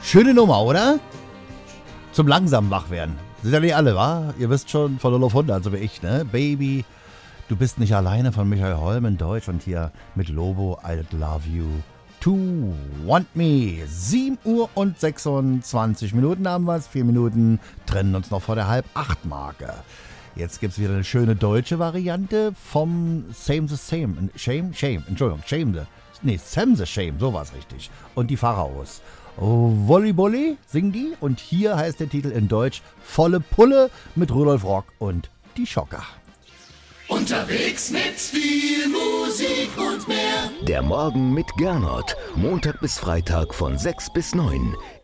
Schöne Nummer, oder? Zum langsam wach werden. Sind ja nicht alle, wa? Ihr wisst schon, von 0 auf 100, so wie ich, ne? Baby, du bist nicht alleine von Michael Holm in Deutsch und hier mit Lobo, I Love You to Want Me. 7 Uhr und 26 Minuten haben wir es. 4 Minuten trennen uns noch vor der Halb-8-Marke. Jetzt gibt es wieder eine schöne deutsche Variante vom Same the Same. Shame, Sam the Shame, so war es richtig. Und die Pharaos. Volleyball singen die und hier heißt der Titel in Deutsch Volle Pulle mit Rudolf Rock und die Schocker. Unterwegs mit viel Musik und mehr. Der Morgen mit Gernot. Montag bis Freitag von 6 bis 9.